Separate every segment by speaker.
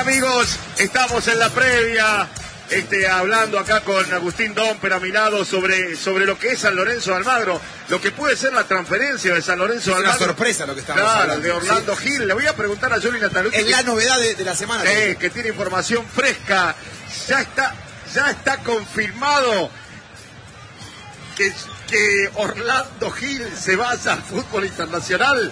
Speaker 1: amigos, estamos en la previa, hablando acá con Agustín Domper a mi lado sobre lo que es San Lorenzo de Almagro, lo que puede ser la transferencia de San Lorenzo de Almagro.
Speaker 2: Es una sorpresa lo que estamos hablando.
Speaker 1: De Orlando Gil. Le voy a preguntar a Juli Natalucci.
Speaker 2: Es la novedad de la semana.
Speaker 1: Que tiene información fresca. Ya está confirmado que Orlando Gil se va al fútbol internacional.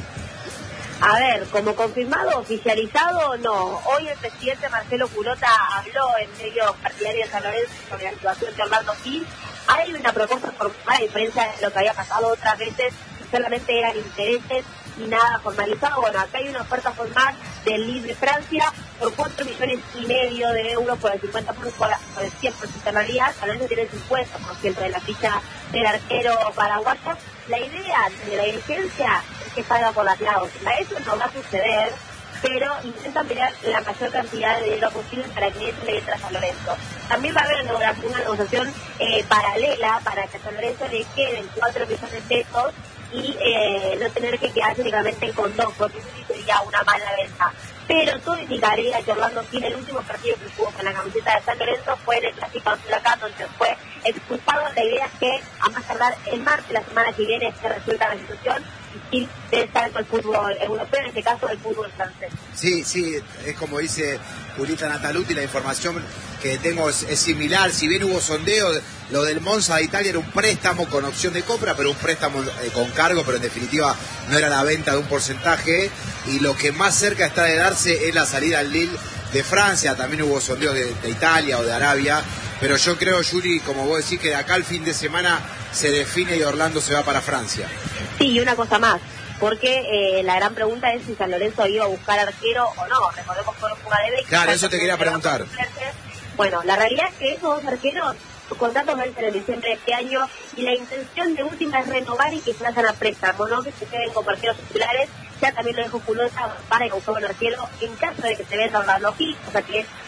Speaker 3: A ver, como confirmado, oficializado, no. Hoy el presidente Marcelo Culota habló en medios partidarios de San Lorenzo sobre la situación de Orlando Gil. Hay una propuesta formal, a diferencia de lo que había pasado otras veces, solamente eran intereses y nada formalizado. Bueno, acá hay una oferta formal del Lille de Francia por 4,5 millones de euros por el 50%, por el 100% en realidad. San Lorenzo tiene el 50% de la ficha del arquero paraguayo. La idea de la dirigencia es que salga por la cláusula. Eso no va a suceder, pero intentan mirar la mayor cantidad de dinero posible para que eso le entre a San Lorenzo. También va a haber una negociación paralela para que a San Lorenzo le queden 4 millones de pesos y no tener que quedarse únicamente con 2, porque eso sí sería una mala venta. Pero todo indicaría que Orlando Gil, el último partido que jugó con la camiseta de San Lorenzo fue en el Clásico de Huracán, donde fue expulsado. La idea es que a más tardar el martes, la semana que viene, se resuelta la situación y Gil debe estar con el fútbol europeo, en este caso el fútbol francés.
Speaker 2: Sí, es como dice Julita Natalucci, la información que tengo es similar. Si bien hubo sondeo, lo del Monza de Italia era un préstamo con opción de compra, pero un préstamo con cargo, pero en definitiva no era la venta de un porcentaje, y lo que más cerca está de darse es la salida al Lille de Francia. También hubo sondeo de Italia o de Arabia, pero yo creo, Yuri, como vos decís, que de acá al fin de semana se define y Orlando se va para Francia.
Speaker 3: Sí, y una cosa más, porque la gran pregunta es si San Lorenzo iba a buscar arquero o no. Recordemos que no juega de Beck.
Speaker 2: Claro, eso te quería preguntar.
Speaker 3: Bueno, la realidad es que esos dos arqueros, sus contratos vencen en diciembre de este año, y la intención de última es renovar y que se vayan a préstamo, no que se queden como arqueros titulares. Ya también lo dejó Culota para buscar un arquero en caso de que se venda Orlando Gil, o sea que es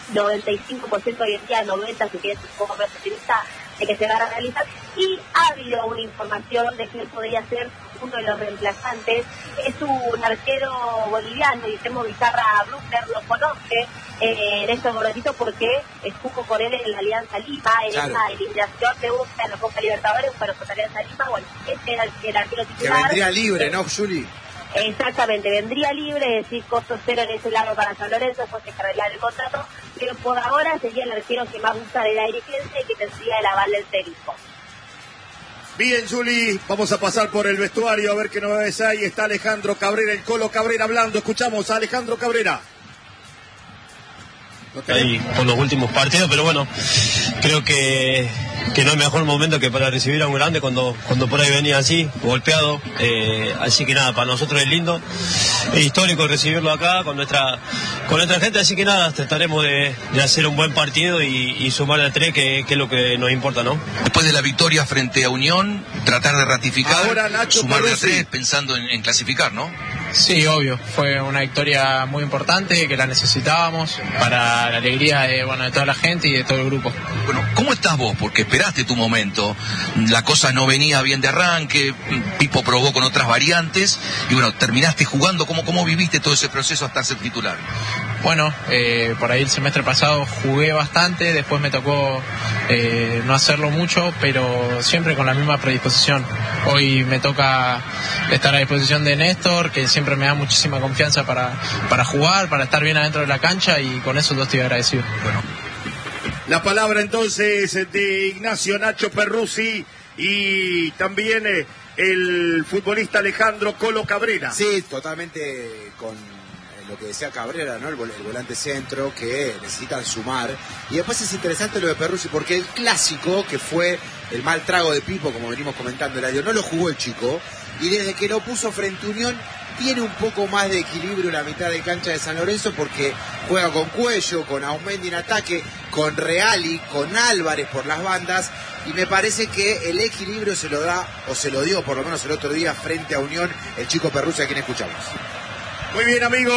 Speaker 3: 95% hoy en día, 90% si quieres un poco más optimista, de que se van a realizar. Y ha habido una información de que él podría ser uno de los reemplazantes. Es un arquero boliviano, Guillermo Bizarra Bruckner, lo conoce Néstor Gorosito porque jugó con él en la Alianza Lima, en esa eliminación de UCA en la Copa Libertadores, pero con la Alianza Lima. Bueno, este era el arquero titular.
Speaker 2: Que vendría libre, ¿no, Juli?
Speaker 3: Exactamente, vendría libre, es decir, costo cero en ese lado para San Lorenzo, después de arreglar el contrato, pero por ahora sería el arquero que más gusta de la dirigencia y que tendría el aval del técnico.
Speaker 1: Bien, Juli, vamos a pasar por el vestuario a ver qué novedades hay. Está Alejandro Cabrera, el Colo Cabrera hablando. Escuchamos a Alejandro Cabrera.
Speaker 4: Ahí con los últimos partidos, pero bueno, creo que no hay mejor momento que para recibir a un grande cuando por ahí venía así, golpeado, así que nada, para nosotros es lindo, es histórico recibirlo acá con nuestra gente, así que nada, trataremos de hacer un buen partido y sumar a 3, que es lo que nos importa, ¿no?
Speaker 5: Después de la victoria frente a Unión, tratar de ratificar,
Speaker 1: ahora, Nacho,
Speaker 5: sumar a 3 pensando en clasificar, ¿no?
Speaker 6: Sí, obvio, fue una victoria muy importante que la necesitábamos para la alegría de toda la gente y de todo el grupo.
Speaker 5: Bueno, ¿cómo estás vos? Porque esperaste tu momento, la cosa no venía bien de arranque, Pipo probó con otras variantes y bueno, terminaste jugando. ¿Cómo viviste todo ese proceso hasta ser titular?
Speaker 6: Bueno, por ahí el semestre pasado jugué bastante, después me tocó no hacerlo mucho, pero siempre con la misma predisposición. Hoy me toca estar a disposición de Néstor, que siempre me da muchísima confianza para jugar, para estar bien adentro de la cancha, y con eso estoy agradecido.
Speaker 1: Bueno, la palabra entonces de Ignacio Nacho Perruzzi y también el futbolista Alejandro Colo Cabrera.
Speaker 2: Sí, totalmente con lo que decía Cabrera, ¿no? El volante centro, que necesitan sumar. Y después es interesante lo de Perruzzi, porque el clásico, que fue el mal trago de Pipo, como venimos comentando, no lo jugó el chico, y desde que lo puso frente a Unión tiene un poco más de equilibrio en la mitad de cancha de San Lorenzo, porque juega con Cuello, con Aumendi en ataque, con Reali, con Álvarez por las bandas, y me parece que el equilibrio se lo da, o se lo dio por lo menos el otro día frente a Unión, el chico Perruzzi, a quien escuchamos.
Speaker 1: Muy bien, amigos,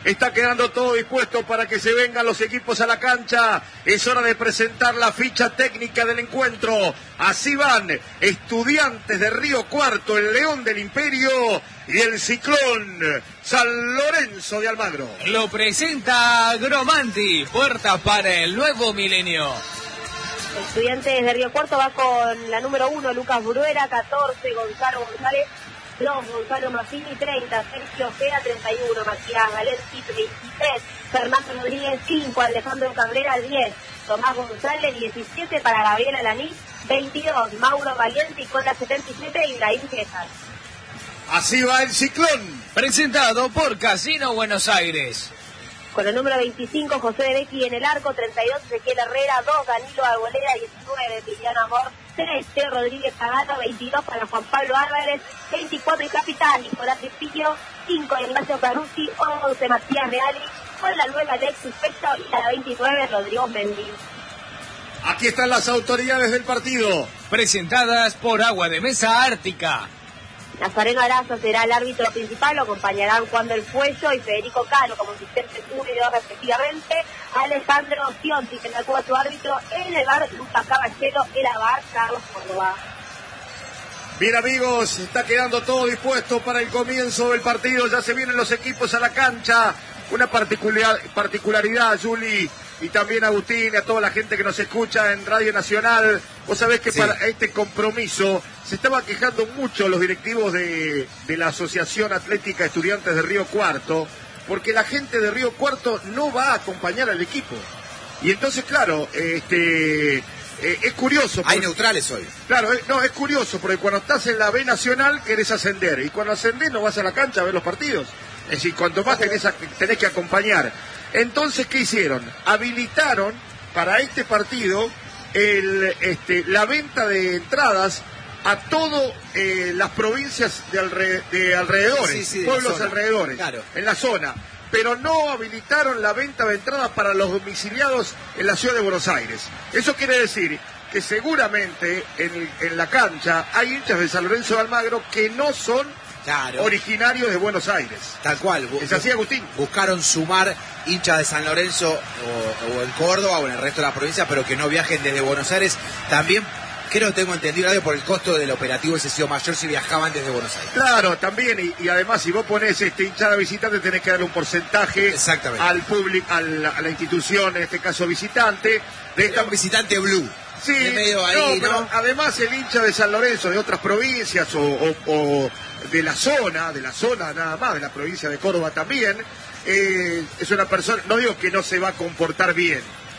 Speaker 1: Está quedando todo dispuesto para que se vengan los equipos a la cancha. Es hora de presentar la ficha técnica del encuentro. Así van Estudiantes de Río Cuarto, el León del Imperio y el Ciclón San Lorenzo de Almagro.
Speaker 7: Lo presenta Gromanti, puerta para el nuevo milenio.
Speaker 3: Estudiantes de Río Cuarto va con la número 1, Lucas Bruera, 14, Gonzalo González, 2, Gonzalo Maffini, 30, Sergio Ojeda, 31, Matías Valenci, 23, Fernando Rodríguez, 5, Alejandro Cabrera, 10, Tomás González, 17 para Gabriel Alaní, 22, Mauro Valiente con la 77 y Ibrahim César.
Speaker 1: Así va el Ciclón.
Speaker 7: Presentado por Casino Buenos Aires.
Speaker 3: Con el número 25, José de Becchi en el arco, 32, Ezequiel Herrera, 2, Danilo Arboleda, 19, Emiliano Amor, 3, Teo Rodríguez Pagano, 22 para Juan Pablo Álvarez, 24 y capitán Nicolás Tripillo, 5, Ignacio Caruzzi, 11, Matías Reali, con la 9, Alexis Pecho y la 29, Rodrigo Mendy.
Speaker 1: Aquí están las autoridades del partido.
Speaker 7: Presentadas por Agua de Mesa Ártica.
Speaker 3: Nazareno Arazo será el árbitro principal, lo acompañarán Juan del Fuello y Federico Cano como asistentes 1 y 2 respectivamente. Alejandro Cionti que actúa su árbitro en el bar, Lucas Caballero, el bar Carlos Córdoba.
Speaker 1: Bien amigos, está quedando todo dispuesto para el comienzo del partido, ya se vienen los equipos a la cancha. Una particularidad, Juli, y también Agustín, y a toda la gente que nos escucha en Radio Nacional. Vos sabés que para este compromiso se estaba quejando mucho los directivos de la Asociación Atlética Estudiantes de Río Cuarto, porque la gente de Río Cuarto no va a acompañar al equipo. Y entonces, claro, es curioso.
Speaker 2: Hay neutrales hoy.
Speaker 1: Claro, es curioso, porque cuando estás en la B Nacional querés ascender, y cuando ascendés no vas a la cancha a ver los partidos. Es decir, cuanto más tenés que acompañar. Entonces, ¿qué hicieron? Habilitaron para este partido la venta de entradas a todas las provincias de alrededores, pueblos alrededores, claro, en la zona. Pero no habilitaron la venta de entradas para los domiciliados en la ciudad de Buenos Aires. Eso quiere decir que seguramente en la cancha hay hinchas de San Lorenzo de Almagro que no son originarios de Buenos Aires.
Speaker 2: Tal cual.
Speaker 1: ¿Es así, Agustín?
Speaker 2: Buscaron sumar hinchas de San Lorenzo o en Córdoba o en el resto de la provincia, pero que no viajen desde Buenos Aires. También creo que tengo entendido algo por el costo del operativo ese sido mayor si viajaban desde Buenos Aires.
Speaker 1: Claro, también, y además si vos ponés hinchada visitante tenés que darle un porcentaje al público, a la institución, en este caso visitante.
Speaker 2: Un visitante blue.
Speaker 1: Sí,
Speaker 2: medio ahí,
Speaker 1: ¿no? Además el hincha de San Lorenzo, de otras provincias o de la zona nada más, de la provincia de Córdoba también, es una persona, no digo que no se va a comportar bien,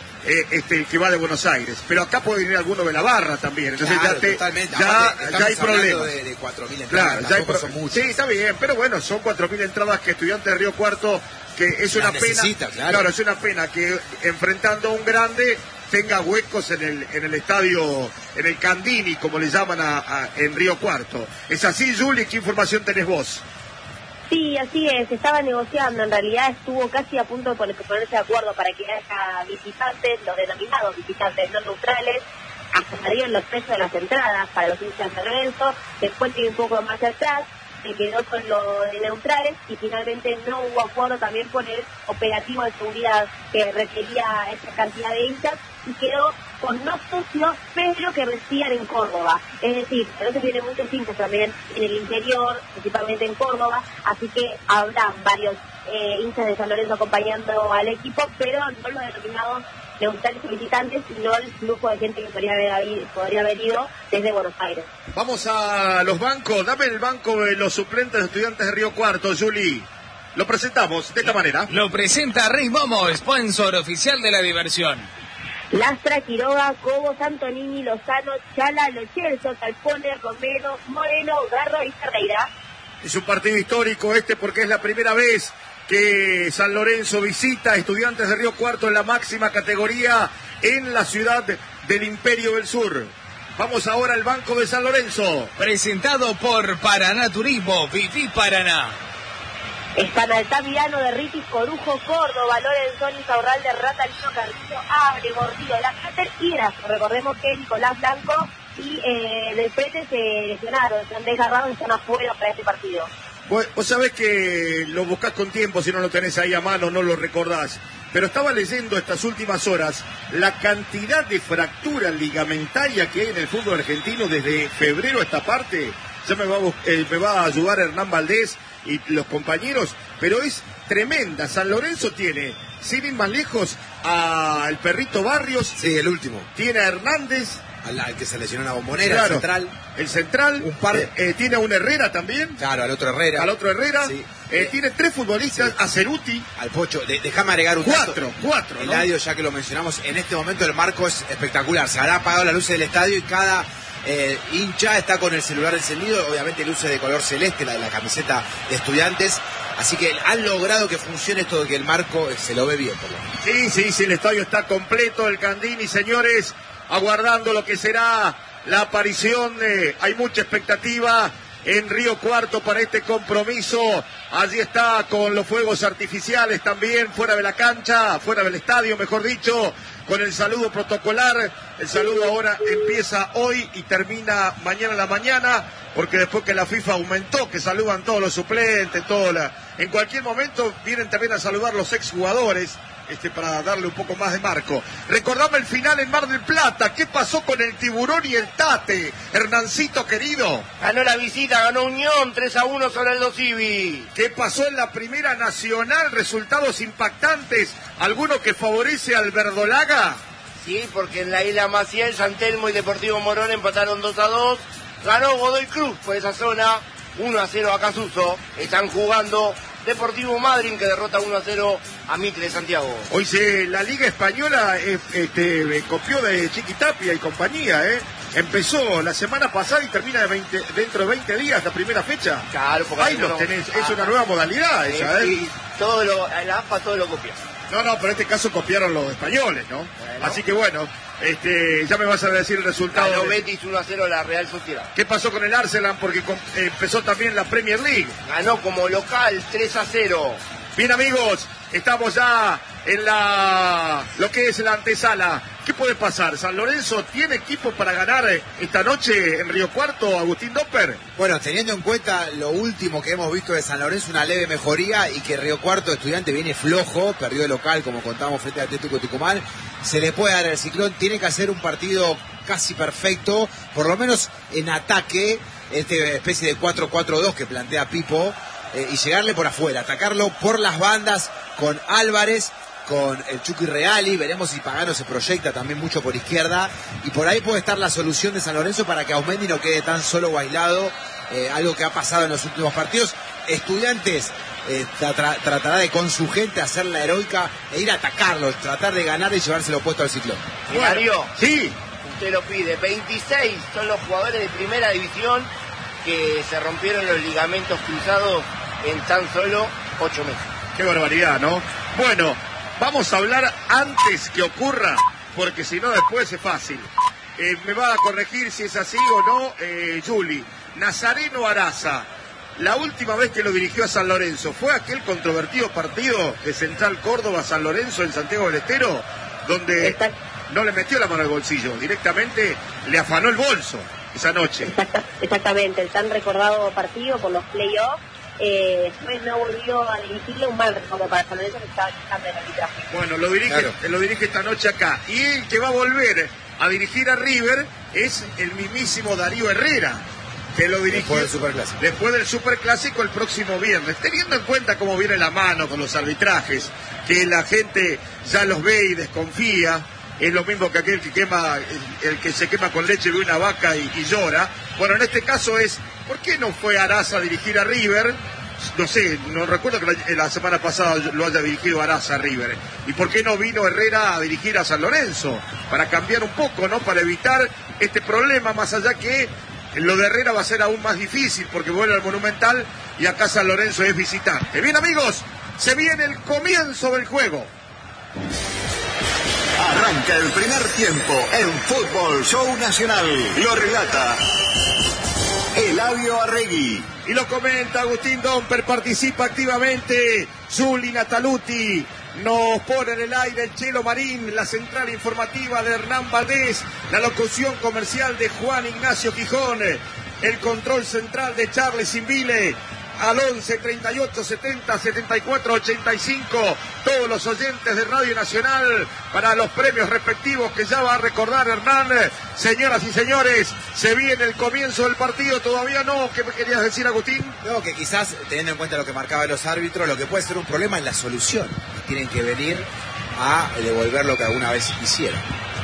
Speaker 1: que va de Buenos Aires, pero acá puede venir alguno de la barra también, entonces
Speaker 2: claro,
Speaker 1: ya hay problemas.
Speaker 2: De 4.000 entradas,
Speaker 1: claro,
Speaker 2: son muchas.
Speaker 1: Sí, está bien, pero bueno, son 4.000 entradas que Estudiantes de Río Cuarto, que es una pena, claro, es una pena que enfrentando a un grande tenga huecos en el estadio, en el Candini, como le llaman en Río Cuarto. ¿Es así, Juli? ¿Qué información tenés vos?
Speaker 3: Sí, así es, se estaba negociando, en realidad estuvo casi a punto de ponerse de acuerdo para que haya visitantes, los denominados visitantes no neutrales, hasta salieron los precios de las entradas para los hinchas de San Lorenzo, después tiene un poco más atrás, se quedó con lo de neutrales y finalmente no hubo acuerdo también con el operativo de seguridad que requería esa cantidad de hinchas y quedó con no socios, pero que residían en Córdoba. Es decir, entonces tienen muchos hinchas también en el interior, principalmente en Córdoba, así que habrá varios hinchas de San Lorenzo acompañando al equipo, pero no los denominados neutrales y visitantes, sino el flujo de gente que podría haber ido desde Buenos Aires.
Speaker 1: Vamos a los bancos, dame el banco de los suplentes de Estudiantes de Río Cuarto, Juli. Lo presentamos de esta manera.
Speaker 7: Lo presenta Rey Momo, sponsor oficial de la diversión.
Speaker 3: Lastra, Quiroga, Cobos, Antonini, Lozano, Chala, Lochelso, Talpone, Romero, Moreno, Garro y Ferreira.
Speaker 1: Es un partido histórico porque es la primera vez que San Lorenzo visita a Estudiantes de Río Cuarto en la máxima categoría en la ciudad del Imperio del Sur. Vamos ahora al banco de San Lorenzo.
Speaker 7: Presentado por Paraná Turismo, Viví Paraná.
Speaker 3: Están Altamirano de Ritis, Corujo, Córdoba, Lorenzoni, Saurral de Rata, Lino Carrillo, Abre, Gordillo, La Cáter y Erazo. Recordemos que Nicolás Blanco y del Prete se lesionaron, se han desgarrado y están afuera para este partido.
Speaker 1: Vos sabés que lo buscás con tiempo, si no lo tenés ahí a mano, no lo recordás. Pero estaba leyendo estas últimas horas la cantidad de fracturas ligamentarias que hay en el fútbol argentino desde febrero a esta parte. Ya me va a ayudar Hernán Valdés y los compañeros, pero es tremenda. San Lorenzo tiene, sin ir más lejos, al Perrito Barrios.
Speaker 2: Sí, el último.
Speaker 1: Tiene a Hernández.
Speaker 2: Al que se lesionó en la Bombonera,
Speaker 1: claro,
Speaker 2: el central.
Speaker 1: Un par, tiene a un Herrera también.
Speaker 2: Claro, al otro Herrera.
Speaker 1: Sí. Tiene 3 futbolistas, sí. A Ceruti.
Speaker 2: Al Pocho. Déjame agregar un
Speaker 1: cuatro, ¿no?
Speaker 2: Eladio, ya que lo mencionamos, en este momento el marco es espectacular. Se habrá apagado la luz del estadio y cada hincha está con el celular encendido. Obviamente luces de color celeste, la camiseta de Estudiantes. Así que han logrado que funcione esto de que el marco se lo ve bien, por lo menos.
Speaker 1: Sí, el estadio está completo, el Candini, señores, aguardando lo que será la aparición. Hay mucha expectativa en Río Cuarto para este compromiso. Allí está con los fuegos artificiales también, fuera de la cancha, fuera del estadio, mejor dicho, con el saludo protocolar. El saludo ahora empieza hoy y termina mañana a la mañana, porque después que la FIFA aumentó, que saludan todos los suplentes, en cualquier momento vienen también a saludar los exjugadores. Para darle un poco más de marco. Recordame el final en Mar del Plata. ¿Qué pasó con el Tiburón y el Tate? Hernancito querido.
Speaker 8: Ganó la visita, ganó Unión 3-1 sobre el Dosivi.
Speaker 1: ¿Qué pasó en la Primera Nacional? Resultados impactantes. ¿Alguno que favorece al Verdolaga?
Speaker 8: Sí, porque en la Isla Maciel, San Telmo y Deportivo Morón empataron 2-2. Ganó Godoy Cruz por esa zona, 1-0 a Casuso. Están jugando Deportivo Madryn, que derrota 1-0 a Mitre de Santiago.
Speaker 1: Hoy la Liga Española copió de Chiquitapia y compañía, Empezó la semana pasada y termina dentro de 20 días la primera fecha.
Speaker 8: Claro, porque
Speaker 1: ahí los tenés, es una nueva modalidad esa,
Speaker 8: Sí, la AFA todo lo copia.
Speaker 1: No, pero en este caso copiaron los españoles, ¿no? Bueno. Así que bueno, ya me vas a decir el resultado.
Speaker 8: Ganó Betis 1-0 la Real Sociedad.
Speaker 1: ¿Qué pasó con el Arsenal? Porque empezó también la Premier League.
Speaker 8: Ganó como local 3-0.
Speaker 1: Bien, amigos, estamos ya en lo que es la antesala. ¿Qué puede pasar? ¿San Lorenzo tiene equipo para ganar esta noche en Río Cuarto, Agustín Doper?
Speaker 2: Bueno, teniendo en cuenta lo último que hemos visto de San Lorenzo, una leve mejoría, y que Río Cuarto Estudiante viene flojo, perdió de local, como contamos, frente a Atlético Tucumán, se le puede dar el ciclón. Tiene que hacer un partido casi perfecto, por lo menos en ataque, especie de 4-4-2 que plantea Pipo, y llegarle por afuera, atacarlo por las bandas con Álvarez, con el Chucky Reali. Veremos si Pagano se proyecta también mucho por izquierda, y por ahí puede estar la solución de San Lorenzo para que Aumendi no quede tan solo o aislado, algo que ha pasado en los últimos partidos. Estudiantes tratará de con su gente hacer la heroica e ir a atacarlos, tratar de ganar y llevárselo puesto al ciclón.
Speaker 8: Mario,
Speaker 1: sí,
Speaker 8: usted lo pide. 26 son los jugadores de primera división que se rompieron los ligamentos cruzados en tan solo 8 meses.
Speaker 1: Qué barbaridad, ¿no? Bueno, vamos a hablar antes que ocurra, porque si no después es fácil. Me va a corregir si es así o no, Juli. Nazareno Araza, la última vez que lo dirigió a San Lorenzo, ¿fue aquel controvertido partido de Central Córdoba-San Lorenzo en Santiago del Estero, donde no le metió la mano al bolsillo, directamente le afanó el bolso esa noche?
Speaker 3: Exactamente, el tan recordado partido por los playoffs. Después no volvió a dirigirle, un mal recuerdo para San Lorenzo, que estaba quejando el arbitraje.
Speaker 1: Bueno, lo dirige esta noche acá. Y el que va a volver a dirigir a River es el mismísimo Darío Herrera, que lo dirige después del Superclásico el próximo viernes. Teniendo en cuenta cómo viene la mano con los arbitrajes, que la gente ya los ve y desconfía, es lo mismo que aquel el que se quema con leche, ve una vaca y llora. Bueno, en este caso es, ¿por qué no fue Araza a dirigir a River? No sé, no recuerdo que la semana pasada lo haya dirigido Araza a River. ¿Y por qué no vino Herrera a dirigir a San Lorenzo? Para cambiar un poco, ¿no? Para evitar este problema, más allá que lo de Herrera va a ser aún más difícil, porque vuelve al Monumental y acá San Lorenzo es visitante. Bien, amigos, se viene el comienzo del juego.
Speaker 9: Arranca el primer tiempo en Fútbol Show Nacional. Lo relata Eladio Arregui.
Speaker 1: Y lo comenta Agustín Domper, participa activamente Juli Nataluti. Nos pone en el aire el Chelo Marín, la central informativa de Hernán Valdés, la locución comercial de Juan Ignacio Quijón, el control central de Charles Invile. al 11 38 70 74 85, todos los oyentes de Radio Nacional para los premios respectivos que ya va a recordar Hernán. Señoras y señores, se viene el comienzo del partido, todavía no. ¿Qué me querías decir, Agustín?
Speaker 2: No, que quizás, teniendo en cuenta lo que marcaban los árbitros, lo que puede ser un problema es la solución. Tienen que venir a devolver lo que alguna vez hicieron.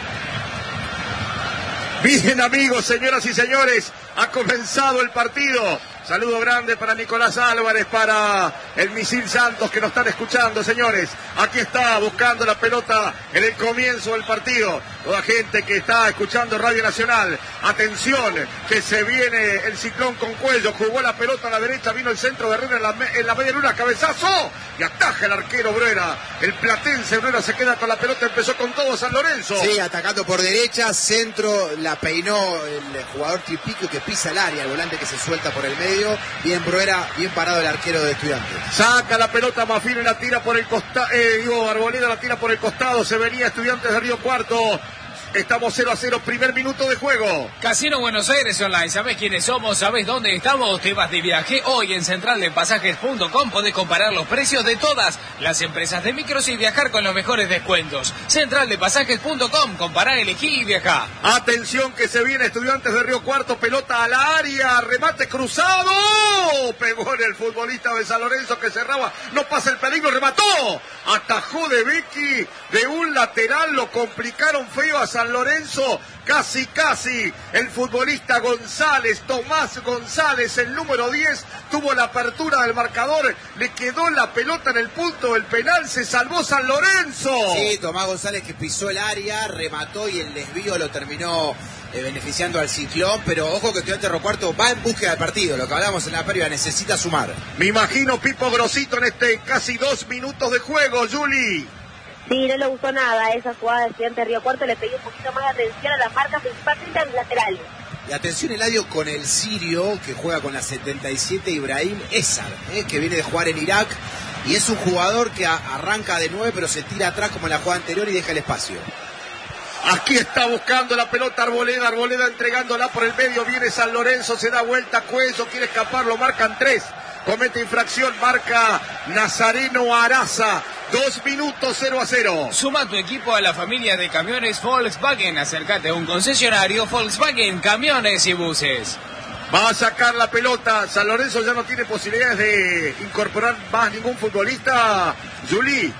Speaker 1: Bien, amigos, señoras y señores, ha comenzado el partido. Saludo grande para Nicolás Álvarez, para el Misil Santos que nos están escuchando, señores. Aquí está buscando la pelota en el comienzo del partido. Toda gente que está escuchando Radio Nacional. Atención, que se viene el Ciclón con Cuello. Jugó la pelota a la derecha, vino el centro de Herrera en la media luna, cabezazo. Y ataja el arquero Bruera. El platense Bruera se queda con la pelota, empezó con todo San Lorenzo.
Speaker 2: Sí, atacando por derecha, centro, la peinó el jugador Tripico que pisa el área, el volante que se suelta por el medio. Bien Bruera, bien parado el arquero de Estudiantes.
Speaker 1: Saca la pelota Mafini, la tira por el costado, Arboleda la tira por el costado, se venía Estudiantes de Río Cuarto. Estamos 0-0, primer minuto de juego.
Speaker 7: Casino Buenos Aires Online, ¿sabés quiénes somos? ¿Sabés dónde estamos? Te vas de viaje. Hoy en centraldepasajes.com podés comparar los precios de todas las empresas de micros y viajar con los mejores descuentos. Centraldepasajes.com, comparar, elegí y viajá.
Speaker 1: Atención que se viene Estudiantes de Río Cuarto, pelota a la área, remate cruzado. Pegó en el futbolista de San Lorenzo que cerraba, no pasa el peligro, remató. Atajó de Becky de un lateral, lo complicaron feo a San Lorenzo, casi, el futbolista González, Tomás González, el número 10, tuvo la apertura del marcador, le quedó la pelota en el punto del penal, se salvó San Lorenzo.
Speaker 2: Sí, Tomás González que pisó el área, remató y el desvío lo terminó beneficiando al Ciclón, pero ojo que Estudiantes de Río Cuarto va en búsqueda del partido, lo que hablamos en la previa, necesita sumar.
Speaker 1: Me imagino Pipo Grosito en este casi 2 minutos de juego, Juli.
Speaker 3: Sí, no le gustó nada esa jugada de Estudiantes de Río Cuarto, le pedí un poquito más de atención a las marcas, principalmente al lateral.
Speaker 2: Y atención, Eladio, con el sirio que juega con la 77, Ibrahim Ezar, que viene de jugar en Irak, y es un jugador que arranca de 9, pero se tira atrás como en la jugada anterior y deja el espacio.
Speaker 1: Aquí está buscando la pelota Arboleda entregándola por el medio, viene San Lorenzo, se da vuelta, Cuello, quiere escapar, lo marcan 3. Comete infracción, marca Nazareno Araza. 2 minutos, 0-0.
Speaker 7: Suma tu equipo a la familia de camiones Volkswagen. Acércate a un concesionario Volkswagen, camiones y buses.
Speaker 1: Va a sacar la pelota. San Lorenzo ya no tiene posibilidades de incorporar más ningún futbolista. Juli.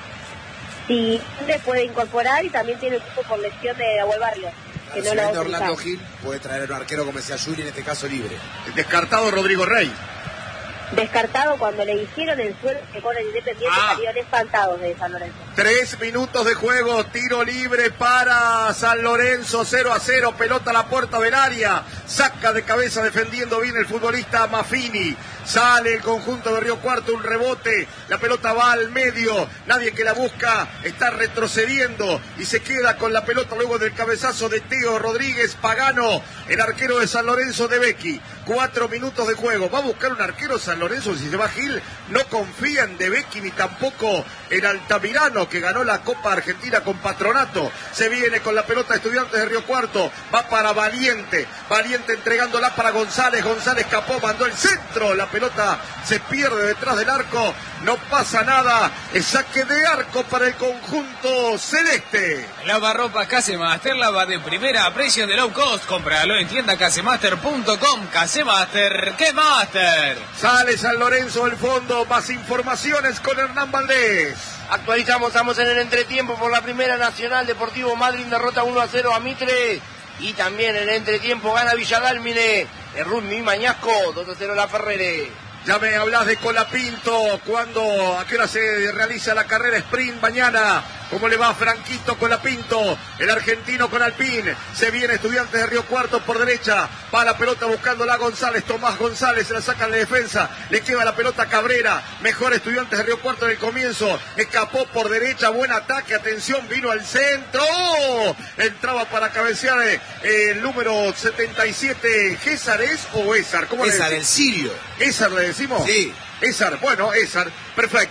Speaker 3: Sí, le puede incorporar y también tiene equipo por lesión de Nahuel Barrios. Que no lo
Speaker 2: Orlando Gil puede traer a un arquero como decía Juli, en este caso libre.
Speaker 1: Descartado Rodrigo Rey.
Speaker 3: Descartado cuando le hicieron el suelo que con el Independiente salieron espantados de San Lorenzo.
Speaker 1: 3 minutos de juego, tiro libre para San Lorenzo, 0-0, pelota a la puerta del área, saca de cabeza defendiendo bien el futbolista Mafini, sale el conjunto de Río Cuarto, un rebote, la pelota va al medio, nadie que la busca, está retrocediendo y se queda con la pelota luego del cabezazo de Teo Rodríguez Pagano, el arquero de San Lorenzo de Becchi. 4 minutos de juego, va a buscar un arquero San Lorenzo, si se va Gil, no confía en De Becchi ni tampoco en Altamirano, que ganó la Copa Argentina con Patronato. Se viene con la pelota Estudiantes de Río Cuarto, va para Valiente entregándola para González, escapó, mandó el centro, la pelota se pierde detrás del arco, no pasa nada, es saque de arco para el conjunto celeste.
Speaker 7: Lavarropas Casemaster, lava de primera a precio de low cost, cómpralo en tienda casemaster.com. Casemaster, ¿qué master?
Speaker 1: Sale San Lorenzo del fondo, más informaciones con Hernán Valdés.
Speaker 8: Actualizamos, estamos en el entretiempo por la Primera Nacional. Deportivo Madryn derrota 1-0 a Mitre. Y también en el entretiempo gana Villadálmine. El Rugby Mañasco, 2-0 la Ferrere.
Speaker 1: Ya me hablas de Colapinto, ¿a qué hora se realiza la carrera sprint mañana? ¿Cómo le va Franquito Colapinto? El argentino con Alpine. Se viene Estudiantes de Río Cuarto por derecha. Va la pelota buscándola González. Tomás González se la saca en la defensa. Le queda la pelota a Cabrera. Mejor Estudiantes de Río Cuarto en el comienzo. Escapó por derecha. Buen ataque. Atención, vino al centro. Entraba para cabecear el número 77. ¿César es o Ésar? ¿Cómo
Speaker 2: Ésar, el sirio.
Speaker 1: ¿Ésar le decimos?
Speaker 2: Sí.
Speaker 1: Ésar, bueno, Ésar, perfecto.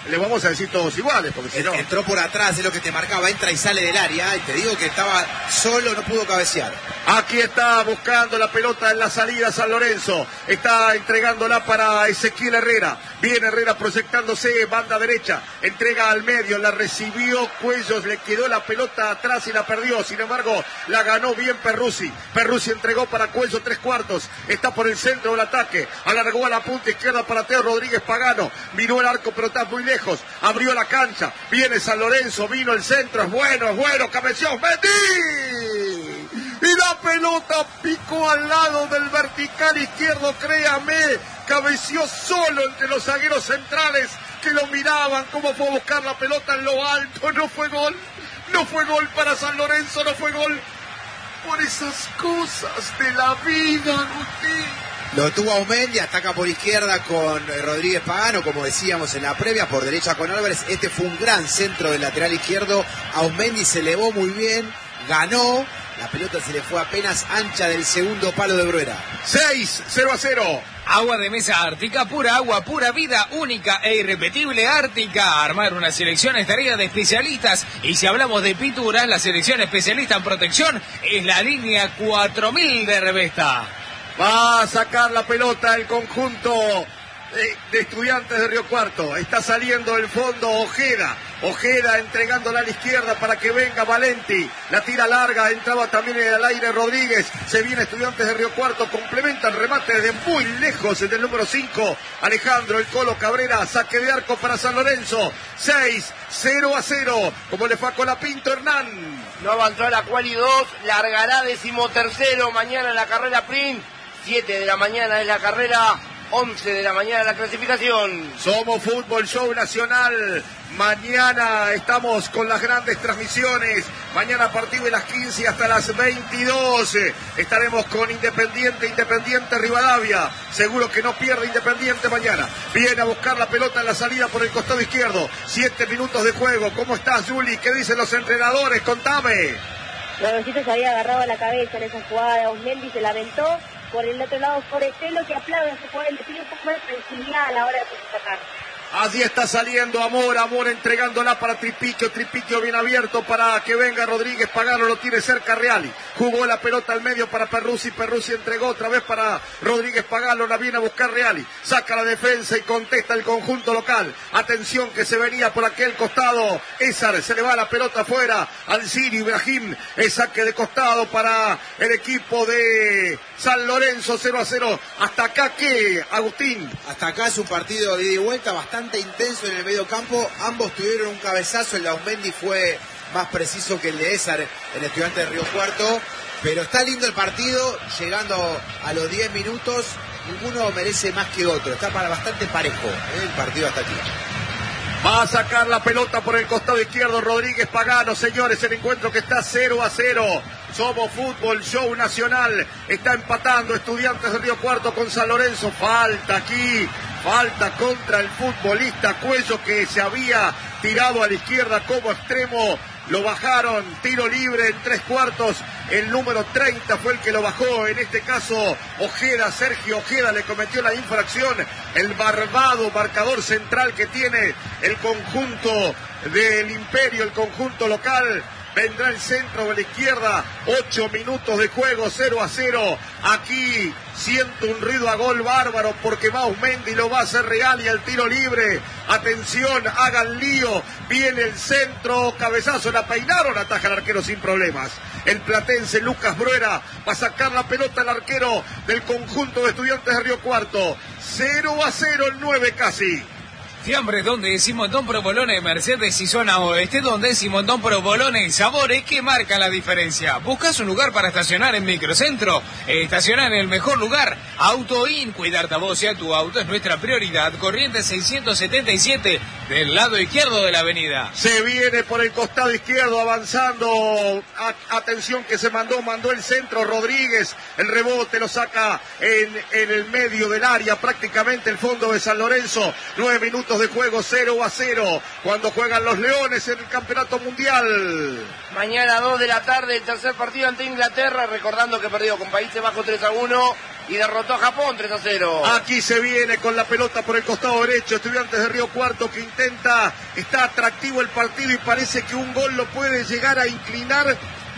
Speaker 1: le vamos a decir todos iguales, porque si no...
Speaker 2: Entró por atrás, es lo que te marcaba, entra y sale del área, y te digo que estaba solo, no pudo cabecear.
Speaker 1: Aquí está buscando la pelota en la salida San Lorenzo, está entregándola para Ezequiel Herrera, viene Herrera proyectándose, banda derecha, entrega al medio, la recibió Cuellos, le quedó la pelota atrás y la perdió, sin embargo la ganó bien Perruzzi entregó para Cuello 3/4, está por el centro del ataque, alargó a la punta izquierda para Teo Rodríguez Pagano, miró el arco pero está muy lejos, abrió la cancha, viene San Lorenzo, vino el centro, es bueno, cabeceó, ¡metí! Y la pelota picó al lado del vertical izquierdo, créame, cabeció solo entre los zagueros centrales que lo miraban cómo fue a buscar la pelota en lo alto, no fue gol para San Lorenzo, no fue gol por esas cosas de la vida, Agustín.
Speaker 2: Lo tuvo Aumendi, ataca por izquierda con Rodríguez Pagano, como decíamos en la previa, por derecha con Álvarez. Este fue un gran centro del lateral izquierdo. Aumendi se elevó muy bien, ganó. La pelota se le fue apenas ancha del segundo palo de Bruera.
Speaker 1: 6-0.
Speaker 7: Agua de mesa Ártica, pura agua, pura vida, única e irrepetible Ártica. Armar una selección es tarea de especialistas. Y si hablamos de pinturas, la selección especialista en protección es la línea 4000 de Revesta.
Speaker 1: Va a sacar la pelota el conjunto de Estudiantes de Río Cuarto. Está saliendo el fondo Ojeda entregándola a la izquierda para que venga Valenti. La tira larga, entraba también en el aire Rodríguez. Se viene Estudiantes de Río Cuarto, complementa el remate desde muy lejos del número 5. Alejandro El Colo Cabrera, saque de arco para San Lorenzo. 6-0. Como le fue a Colapinto Hernán.
Speaker 8: No avanzó a la quali 2, largará 13º mañana en la carrera Sprint. 7 de la mañana es la carrera, 11 de la mañana la clasificación.
Speaker 1: Somos Fútbol Show Nacional. Mañana estamos con las grandes transmisiones. Mañana a partir de las 15 hasta las 22 estaremos con Independiente Rivadavia. Seguro que no pierde Independiente mañana. Viene a buscar la pelota en la salida por el costado izquierdo. 7 minutos de juego. ¿Cómo estás, Juli? ¿Qué dicen los entrenadores? Contame.
Speaker 3: Nuevecito se había agarrado a la cabeza en esa jugada. Osmendi se lamentó. Por el otro lado, Forestelo, que aplaude a su jugador, le pide un poco más de tranquilidad a la hora de sacar.
Speaker 1: Así está saliendo Amor entregándola para Tripiquio bien abierto para que venga Rodríguez Pagano, lo tiene cerca Reali, jugó la pelota al medio para Perruzzi entregó otra vez para Rodríguez Pagano, la viene a buscar Reali, saca la defensa y contesta el conjunto local, atención que se venía por aquel costado, Ezar, se le va la pelota afuera al Ciri Ibrahim, es saque de costado para el equipo de San Lorenzo. 0-0, hasta acá ¿qué, Agustín?
Speaker 2: Hasta acá es un partido de ida y vuelta bastante intenso en el medio campo, ambos tuvieron un cabezazo, el de Aumendi fue más preciso que el de Ezar, el Estudiante de Río Cuarto, pero está lindo el partido, llegando a los 10 minutos, ninguno merece más que otro, está bastante parejo el partido hasta aquí.
Speaker 1: Va a sacar la pelota por el costado izquierdo Rodríguez Pagano, señores, el encuentro que está 0-0. Somos Fútbol Show Nacional, está empatando Estudiantes de Río Cuarto con San Lorenzo, falta aquí, falta contra el futbolista Cuello que se había tirado a la izquierda como extremo, lo bajaron, tiro libre en 3/4, el número 30 fue el que lo bajó, en este caso Ojeda, Sergio Ojeda le cometió la infracción, el barbado marcador central que tiene el conjunto del Imperio, el conjunto local. Vendrá el centro de la izquierda, 8 minutos de juego, 0-0. Aquí siento un ruido a gol bárbaro porque Mausmendi lo va a hacer Real y al tiro libre. Atención, hagan lío. Viene el centro, cabezazo, la peinaron, ataja el arquero sin problemas. El platense Lucas Bruera va a sacar la pelota al arquero del conjunto de Estudiantes de Río Cuarto. 0-0 el 9 casi.
Speaker 7: Fiambres, donde Simondón Provolone, Mercedes y zona oeste, donde Simondón Provolone y Sabores que marcan la diferencia. ¿Buscas un lugar para estacionar en Microcentro? Estacionar en el mejor lugar. AutoIn, cuidarte a vos y a tu auto es nuestra prioridad. Corriente 677 del lado izquierdo de la avenida.
Speaker 1: Se viene por el costado izquierdo avanzando. Atención que se mandó el centro Rodríguez. El rebote lo saca en el medio del área, prácticamente el fondo de San Lorenzo. 9 minutos de juego, 0-0, cuando juegan los Leones en el Campeonato Mundial.
Speaker 8: Mañana 2 de la tarde, el tercer partido ante Inglaterra, recordando que perdió con Países Bajos 3-1, y derrotó a Japón 3-0.
Speaker 1: Aquí se viene con la pelota por el costado derecho, Estudiantes de Río Cuarto que está atractivo el partido y parece que un gol lo puede llegar a inclinar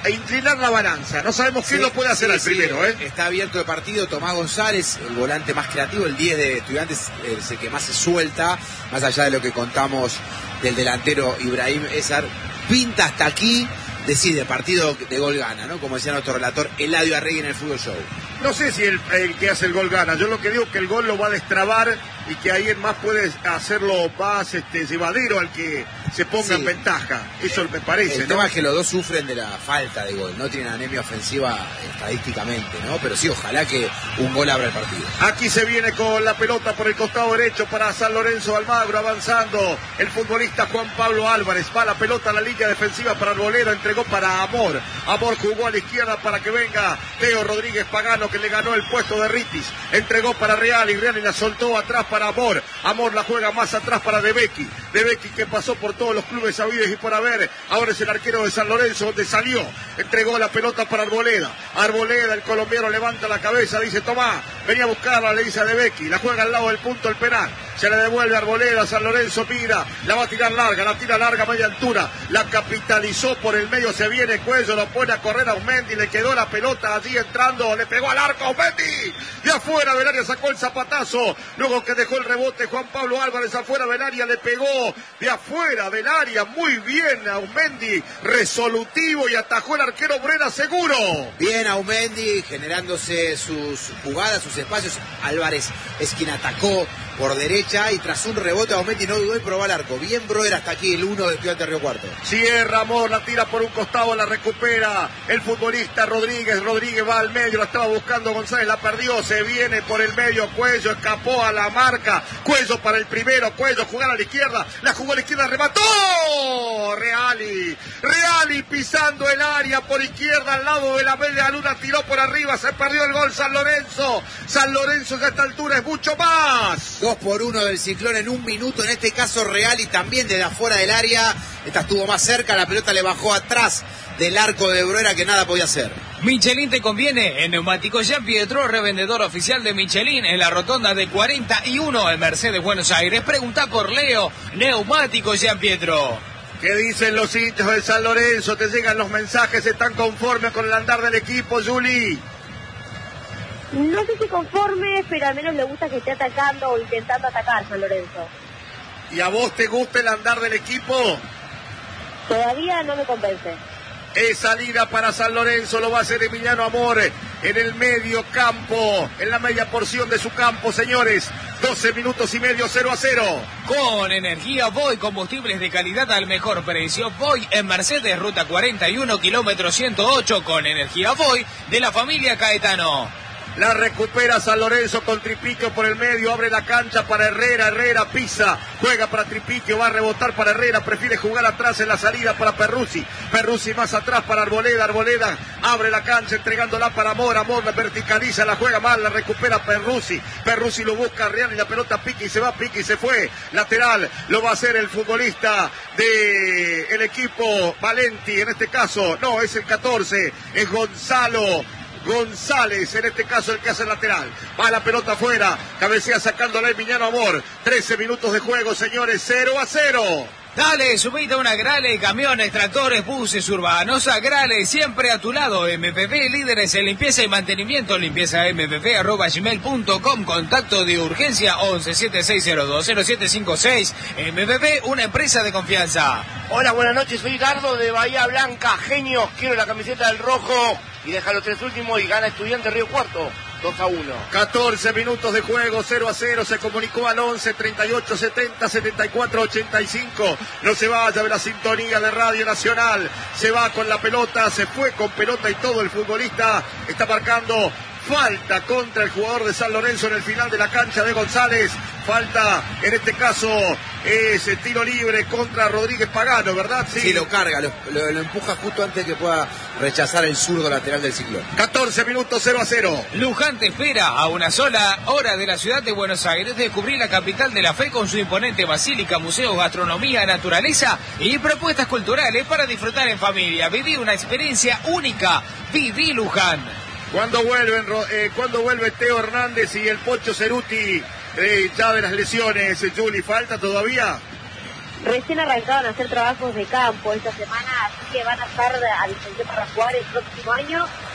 Speaker 1: la balanza. No sabemos quién lo puede hacer al primero.
Speaker 2: Está abierto el partido. Tomás González, el volante más creativo, el 10 de Estudiantes, es el que más se suelta, más allá de lo que contamos del delantero Ibrahim Ezar. Pinta hasta aquí, decide, partido de gol gana, ¿no? Como decía nuestro relator Eladio Arregui en el Fútbol Show.
Speaker 1: No sé si el que hace el gol gana. Yo lo que digo es que el gol lo va a destrabar y que alguien más puede hacerlo más llevadero al que se ponga en ventaja. Eso me parece.
Speaker 2: El tema es que los dos sufren de la falta de gol. No tienen anemia ofensiva estadísticamente, ¿no? Pero sí, ojalá que un gol abra el partido.
Speaker 1: Aquí se viene con la pelota por el costado derecho para San Lorenzo Almagro, avanzando el futbolista Juan Pablo Álvarez. Va la pelota a la línea defensiva para Arboleda, entregó para Amor. Amor jugó a la izquierda para que venga Teo Rodríguez Pagano, que le ganó el puesto de Ritis. Entregó para Real y Real y la soltó atrás para Amor. Amor la juega más atrás para De Becchi. De Becchi que pasó por todos los clubes sabidos y por haber. Ahora es el arquero de San Lorenzo donde salió. Entregó la pelota para Arboleda. Arboleda, el colombiano, levanta la cabeza, dice Tomás, venía a buscarla, le dice a De Becchi. La juega al lado del punto el penal. Se le devuelve a Arboleda, San Lorenzo mira, la va a tirar larga, la tira larga a media altura, la capitalizó por el medio, se viene Cuello, lo pone a correr a Aumendi, le quedó la pelota allí entrando, le pegó al arco a Aumendi, de afuera del área sacó el zapatazo, luego que dejó el rebote Juan Pablo Álvarez afuera del área, le pegó de afuera del área, muy bien Aumendi, resolutivo y atajó el arquero Brena seguro.
Speaker 2: Bien Aumendi, generándose sus jugadas, sus espacios, Álvarez es quien atacó por derecha y tras un rebote Aumendi no dudó en probar el arco. Bien Broer hasta aquí, el 1 de Estudiantes de Río Cuarto.
Speaker 1: Cierra Amor, la tira por un costado, la recupera el futbolista Rodríguez va al medio, la estaba buscando González, la perdió, se viene por el medio Cuello, escapó a la marca, Cuello para el primero, Cuello jugar a la izquierda, la jugó a la izquierda, remató Reali pisando el área por izquierda al lado de la media luna, tiró por arriba, se perdió el gol San Lorenzo a esta altura es mucho más.
Speaker 2: 2-1 del Ciclón en un minuto, en este caso Reali también desde afuera del área, esta estuvo más cerca, la pelota le bajó atrás del arco de Bruera que nada podía hacer.
Speaker 7: Michelin te conviene, en Neumáticos Jean Pietro, revendedor oficial de Michelin en la rotonda de 41 en Mercedes, Buenos Aires. Pregunta por Leo, Neumáticos Jean Pietro.
Speaker 1: ¿Qué dicen los hinchas de San Lorenzo? ¿Te llegan los mensajes? ¿Están conformes con el andar del equipo, Juli?
Speaker 3: No sé si conforme, pero al menos le gusta que esté atacando o intentando atacar San Lorenzo.
Speaker 1: ¿Y a vos te gusta el andar del equipo?
Speaker 3: Todavía no me convence.
Speaker 1: Es salida para San Lorenzo, lo va a hacer Emiliano Amor en el medio campo, en la media porción de su campo, señores. 12 minutos y medio, 0-0.
Speaker 7: Con Energía Voy, combustibles de calidad al mejor precio. Voy en Mercedes, ruta 41, kilómetro 108, con Energía Voy de la familia Caetano.
Speaker 1: La recupera San Lorenzo con Tripiquio por el medio, abre la cancha para Herrera pisa, juega para Tripiquio, va a rebotar para Herrera, prefiere jugar atrás en la salida para Perruzzi más atrás para Arboleda abre la cancha entregándola para Amor la verticaliza, la juega mal, la recupera Perruzzi lo busca Real y la pelota pique y se va, pique y se fue, lateral, lo va a hacer el futbolista de el equipo Valenti, en este caso, no, es el 14, es González, en este caso el que hace el lateral. Va la pelota afuera, cabecea sacándola Emiliano Amor. 13 minutos de juego, señores, 0-0.
Speaker 7: Dale, subite a una Grale, camiones, tractores, buses urbanos. A Grale, siempre a tu lado. MPP, líderes en limpieza y mantenimiento. Limpieza mpp@gmail.com. Contacto de urgencia 1176020756. MPP, una empresa de confianza.
Speaker 8: Hola, buenas noches, soy Dardo de Bahía Blanca. Genios, quiero la camiseta del rojo. Y deja los 3 últimos y gana Estudiantes Río Cuarto. 2-1.
Speaker 1: 14 minutos de juego, 0-0. Se comunicó al 11 38 70 74 85. No se vaya de la sintonía de Radio Nacional. Se va con la pelota, se fue con pelota y todo. El futbolista está marcando falta contra el jugador de San Lorenzo en el final de la cancha de González. Falta, en este caso, es tiro libre contra Rodríguez Pagano, ¿verdad?
Speaker 2: Sí, lo carga, lo empuja justo antes de que pueda rechazar el zurdo lateral del Ciclón.
Speaker 1: 14 minutos, 0-0.
Speaker 7: Luján te espera a una sola hora de la ciudad de Buenos Aires. Descubrir la capital de la fe con su imponente basílica, museos, gastronomía, naturaleza y propuestas culturales para disfrutar en familia. Viví una experiencia única. Viví Luján.
Speaker 1: ¿Cuándo vuelve Teo Hernández y el Pocho Ceruti ya de las lesiones, Juli? ¿Falta todavía?
Speaker 3: Recién arrancaron a hacer trabajos de campo esta semana, así que van a estar a disposición para jugar el próximo año.